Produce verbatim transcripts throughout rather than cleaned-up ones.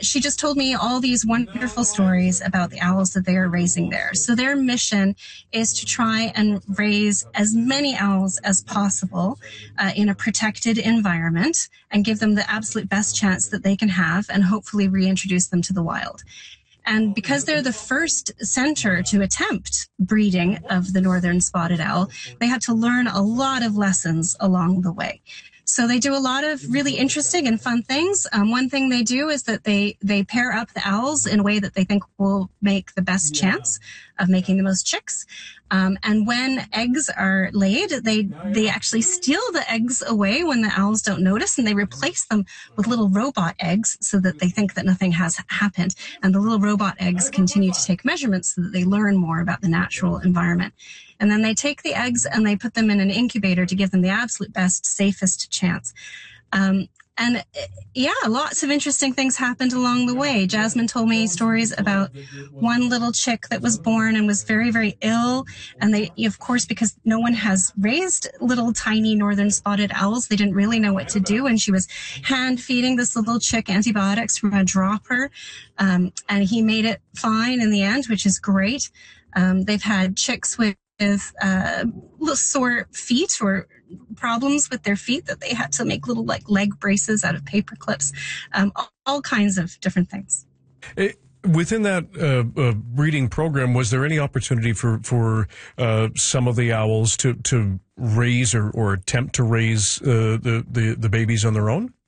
she just told me all these wonderful stories about the owls that they are raising there. So their mission is to try and raise as many owls as possible uh, in a protected environment and give them the absolute best chance that they can have and hopefully reintroduce them to the wild. And because they're the first center to attempt breeding of the northern spotted owl, they had to learn a lot of lessons along the way. So they do a lot of really interesting and fun things. Um, one thing they do is that they, they pair up the owls in a way that they think will make the best yeah. chance of making the most chicks. Um, and when eggs are laid, they, they actually steal the eggs away when the owls don't notice, and they replace them with little robot eggs so that they think that nothing has happened. And the little robot eggs continue to take measurements so that they learn more about the natural environment. And then they take the eggs and they put them in an incubator to give them the absolute best, safest chance. Um, and yeah, lots of interesting things happened along the way. Jasmine told me stories about one little chick that was born and was very, very ill. And they, of course, because no one has raised little tiny northern spotted owls, they didn't really know what to do. And she was hand feeding this little chick antibiotics from a dropper. Um, and he made it fine in the end, which is great. Um, they've had chicks with with uh, little sore feet or problems with their feet that they had to make little like leg braces out of paper clips, um, all, all kinds of different things. It, within that uh, uh, breeding program, was there any opportunity for, for uh, some of the owls to, to raise or, or attempt to raise uh, the, the, the babies on their own?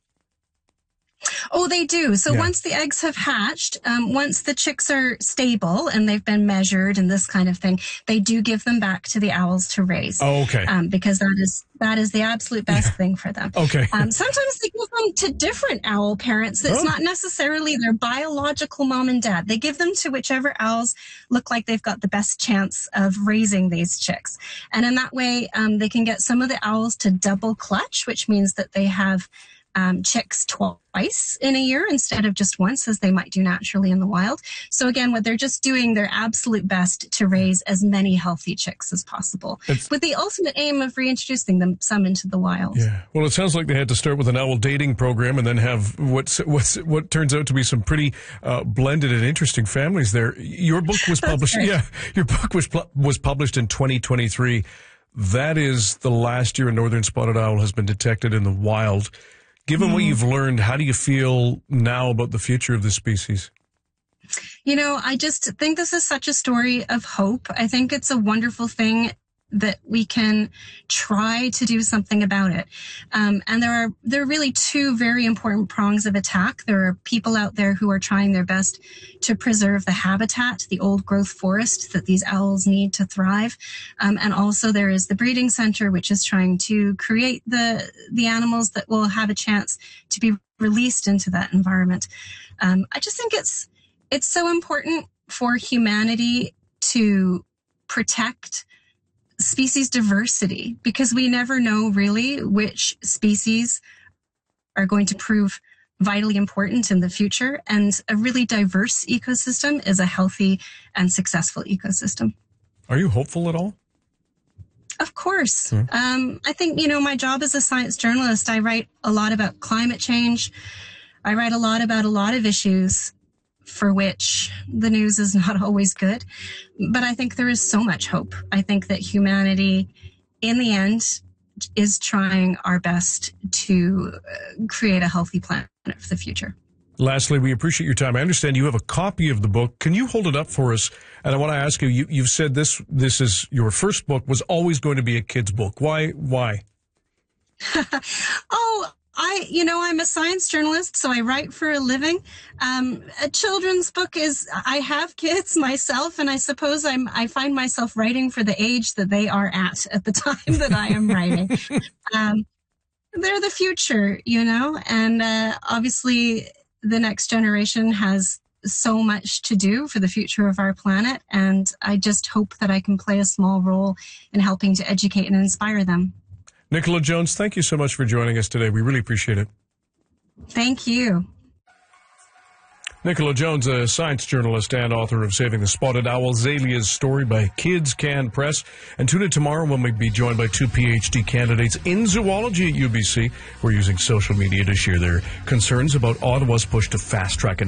Oh, they do. So yeah. once the eggs have hatched, um, once the chicks are stable and they've been measured and this kind of thing, they do give them back to the owls to raise. Oh, okay. Um, because that is that is the absolute best yeah. thing for them. Okay. Um, sometimes they give them to different owl parents. It's oh. not necessarily their biological mom and dad. They give them to whichever owls look like they've got the best chance of raising these chicks. And in that way, um, they can get some of the owls to double clutch, which means that they have Um, chicks twice in a year instead of just once, as they might do naturally in the wild. So again, what they're just doing their absolute best to raise as many healthy chicks as possible, it's, with the ultimate aim of reintroducing them some into the wild. Yeah. Well, it sounds like they had to start with an owl dating program and then have what's, what's, what turns out to be some pretty uh, blended and interesting families there. Your book was published. right. Yeah, your book was was published in twenty twenty-three. That is the last year a northern spotted owl has been detected in the wild. Given what you've learned, how do you feel now about the future of this species? You know, I just think this is such a story of hope. I think it's a wonderful thing that we can try to do something about it. Um, and there are, there are really two very important prongs of attack. There are people out there who are trying their best to preserve the habitat, the old growth forest that these owls need to thrive. Um, and also there is the breeding center, which is trying to create the, the animals that will have a chance to be released into that environment. Um, I just think it's, it's so important for humanity to protect species diversity, because we never know really which species are going to prove vitally important in the future. And a really diverse ecosystem is a healthy and successful ecosystem. Are you hopeful at all? Of course. Hmm. Um, I think, you know, my job as a science journalist, I write a lot about climate change. I write a lot about a lot of issues for which the news is not always good. But I think there is so much hope. I think that humanity, in the end, is trying our best to create a healthy planet for the future. Lastly, we appreciate your time. I understand you have a copy of the book. Can you hold it up for us? And I want to ask you, you you've said this, this is your first book, was always going to be a kid's book. Why? Why? oh, I, you know, I'm a science journalist, so I write for a living. Um, a children's book is, I have kids myself, and I suppose I'm, I find myself writing for the age that they are at, at the time that I am writing. um, they're the future, you know, and, uh, obviously the next generation has so much to do for the future of our planet. And I just hope that I can play a small role in helping to educate and inspire them. Nicola Jones, thank you so much for joining us today. We really appreciate it. Thank you. Nicola Jones, a science journalist and author of Saving the Spotted Owl, Zalia's Story by Kids Can Press. And tune in tomorrow when we be joined by two P H D candidates in zoology at U B C who are using social media to share their concerns about Ottawa's push to fast-track